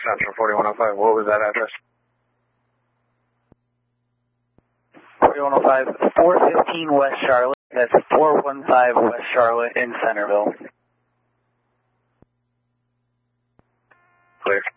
Central 4105. What was that address? 4105, 415 West Charlotte. That's 415 West Charlotte in Centerville. Clear.